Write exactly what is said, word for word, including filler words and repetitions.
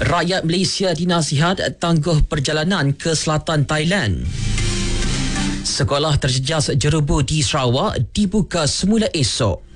Rakyat Malaysia dinasihat tangguh perjalanan ke selatan Thailand. Sekolah terjejas jerebu di Sarawak dibuka semula esok.